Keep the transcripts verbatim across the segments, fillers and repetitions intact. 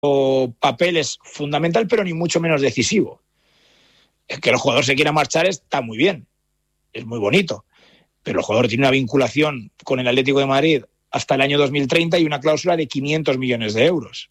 papel es fundamental, pero ni mucho menos decisivo. Que el jugador se quiera marchar está muy bien, es muy bonito, pero el jugador tiene una vinculación con el Atlético de Madrid hasta el año dos mil treinta y una cláusula de quinientos millones de euros.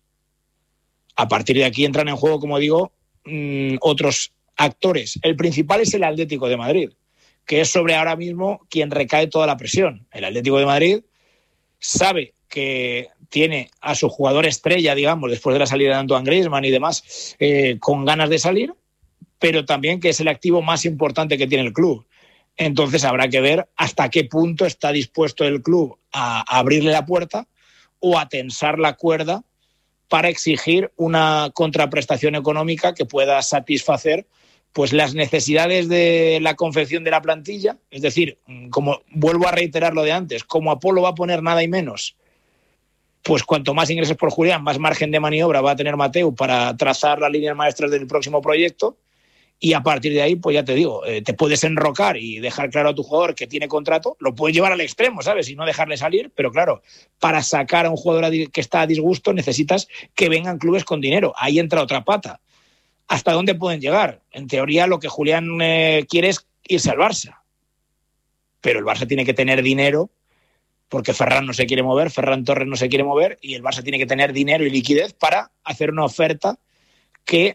A partir de aquí entran en juego, como digo, mmm, otros actores. El principal es el Atlético de Madrid, que es sobre ahora mismo quien recae toda la presión. El Atlético de Madrid sabe que tiene a su jugador estrella, digamos, después de la salida de Antoine Griezmann y demás, eh, con ganas de salir, pero también que es el activo más importante que tiene el club. Entonces habrá que ver hasta qué punto está dispuesto el club a abrirle la puerta o a tensar la cuerda para exigir una contraprestación económica que pueda satisfacer pues las necesidades de la confección de la plantilla. Es decir, como vuelvo a reiterar lo de antes, como Apolo va a poner nada y menos, pues cuanto más ingresos por Julián, más margen de maniobra va a tener Mateu para trazar las líneas maestras del próximo proyecto. Y a partir de ahí, pues ya te digo, eh, te puedes enrocar y dejar claro a tu jugador que tiene contrato, lo puedes llevar al extremo, ¿sabes? Y no dejarle salir, pero claro, para sacar a un jugador que está a disgusto necesitas que vengan clubes con dinero. Ahí entra otra pata. ¿Hasta dónde pueden llegar? En teoría lo que Julián eh, quiere es irse al Barça. Pero el Barça tiene que tener dinero, porque Ferran no se quiere mover, Ferran Torres no se quiere mover, y el Barça tiene que tener dinero y liquidez para hacer una oferta que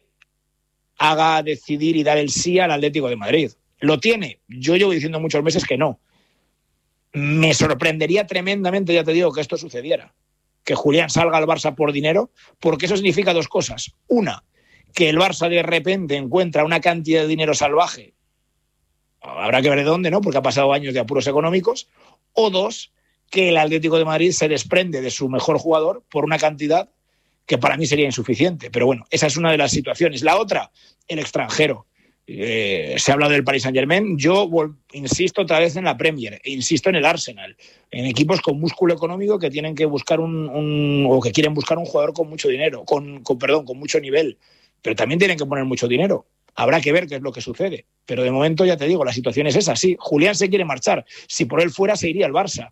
haga decidir y dar el sí al Atlético de Madrid. ¿Lo tiene? Yo llevo diciendo muchos meses que no. Me sorprendería tremendamente, ya te digo, que esto sucediera. Que Julián salga al Barça por dinero, porque eso significa dos cosas. Una, que el Barça de repente encuentra una cantidad de dinero salvaje. Habrá que ver de dónde, ¿no? Porque ha pasado años de apuros económicos. O dos, que el Atlético de Madrid se desprende de su mejor jugador por una cantidad que para mí sería insuficiente. Pero bueno, esa es una de las situaciones. La otra, el extranjero. Eh, se ha hablado del Paris Saint-Germain. Yo vol- insisto otra vez en la Premier, e insisto en el Arsenal, en equipos con músculo económico que tienen que buscar un, un o que quieren buscar un jugador con mucho dinero, con, con perdón, con mucho nivel, pero también tienen que poner mucho dinero. Habrá que ver qué es lo que sucede. Pero de momento, ya te digo, la situación es esa. Sí, Julián se quiere marchar. Si por él fuera, se iría al Barça.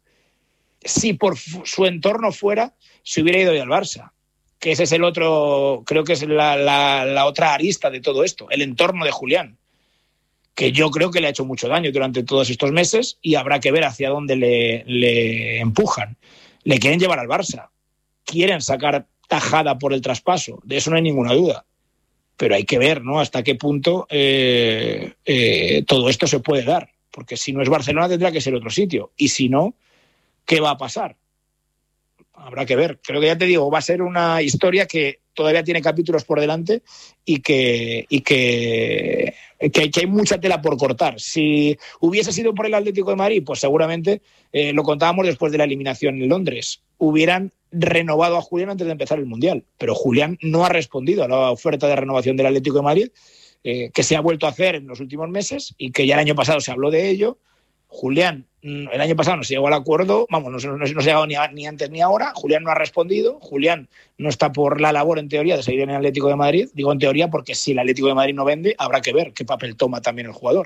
Si por su entorno fuera, se hubiera ido al Barça. Que ese es el otro, creo que es la, la, la otra arista de todo esto, el entorno de Julián, que yo creo que le ha hecho mucho daño durante todos estos meses y habrá que ver hacia dónde le, le empujan. Le quieren llevar al Barça, quieren sacar tajada por el traspaso, de eso no hay ninguna duda, pero hay que ver, ¿no?, hasta qué punto eh, eh, todo esto se puede dar, porque si no es Barcelona tendrá que ser otro sitio, y si no, ¿qué va a pasar? Habrá que ver. Creo que ya te digo, va a ser una historia que todavía tiene capítulos por delante y que, y que, que, hay, que hay mucha tela por cortar. Si hubiese sido por el Atlético de Madrid, pues seguramente, eh, lo contábamos después de la eliminación en Londres, hubieran renovado a Julián antes de empezar el Mundial. Pero Julián no ha respondido a la oferta de renovación del Atlético de Madrid, eh, que se ha vuelto a hacer en los últimos meses y que ya el año pasado se habló de ello. Julián, el año pasado no se llegó al acuerdo, vamos, no, no, no se ha llegado ni, a, ni antes ni ahora. Julián no ha respondido, Julián no está por la labor, en teoría, de seguir en el Atlético de Madrid. Digo en teoría porque si el Atlético de Madrid no vende, habrá que ver qué papel toma también el jugador.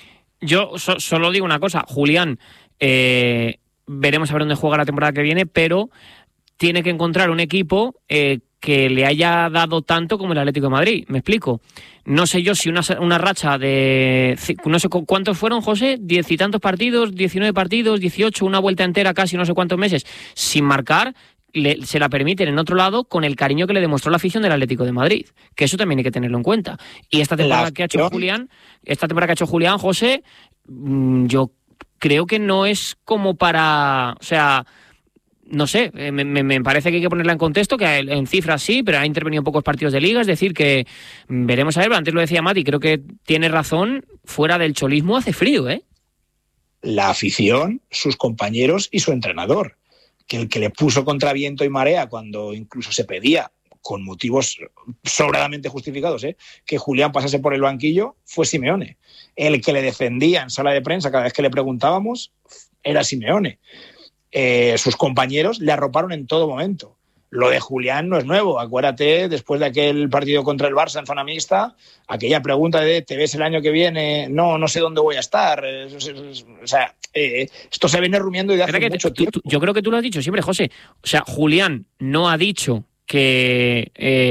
Yo so, solo digo una cosa, Julián, eh, veremos a ver dónde juega la temporada que viene, pero tiene que encontrar un equipo eh, que le haya dado tanto como el Atlético de Madrid. Me explico. No sé yo si una, una racha de... No sé cuántos fueron, José, diez y tantos partidos, diecinueve partidos, dieciocho, una vuelta entera casi no sé cuántos meses, sin marcar, le, se la permiten en otro lado con el cariño que le demostró la afición del Atlético de Madrid. Que eso también hay que tenerlo en cuenta. Y esta temporada que ha hecho Julián, esta temporada que ha hecho Julián, José, yo creo que no es como para... O sea... No sé, me, me parece que hay que ponerla en contexto, que en cifras sí, pero ha intervenido en pocos partidos de liga, es decir, que veremos a ver, antes lo decía Mati, creo que tiene razón, fuera del cholismo hace frío, ¿eh? La afición, sus compañeros y su entrenador, que el que le puso contra viento y marea cuando incluso se pedía, con motivos sobradamente justificados, ¿eh?, que Julián pasase por el banquillo, fue Simeone. El que le defendía en sala de prensa cada vez que le preguntábamos era Simeone. Eh, sus compañeros le arroparon en todo momento. Lo de Julián no es nuevo. Acuérdate, después de aquel partido contra el Barça en zona mixta, aquella pregunta de ¿te ves el año que viene? No, no sé dónde voy a estar. O sea, eh, esto se viene rumiando desde hace mucho tiempo. Tú, yo creo que tú lo has dicho siempre, José. O sea, Julián no ha dicho que eh,